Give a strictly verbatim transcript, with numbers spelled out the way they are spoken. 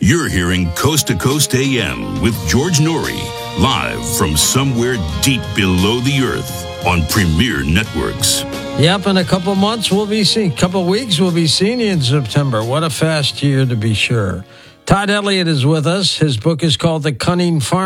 You're hearing Coast to Coast A M with George Norrie, live from somewhere deep below the earth on Premier Networks. Yep, in a couple months we'll be seeing, couple weeks we'll be seeing you in September. What a fast year to be sure. Todd Elliott is with us. His book is called The Cunning Farmer.